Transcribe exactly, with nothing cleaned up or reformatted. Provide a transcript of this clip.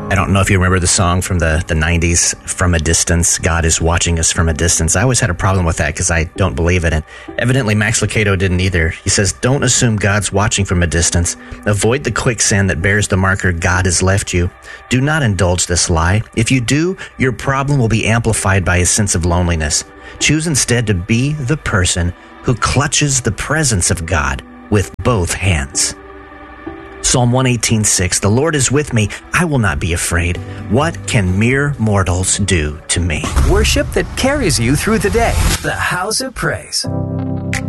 I don't know if you remember the song from the, the nineties, From a Distance, God is Watching Us from a Distance. I always had a problem with that because I don't believe it, and evidently Max Lucado didn't either. He says, don't assume God's watching from a distance. Avoid the quicksand that bears the marker God has left you. Do not indulge this lie. If you do, your problem will be amplified by a sense of loneliness. Choose instead to be the person who clutches the presence of God with both hands. Psalm one eighteen six, the Lord is with me, I will not be afraid. What can mere mortals do to me? Worship that carries you through the day. The House of Praise.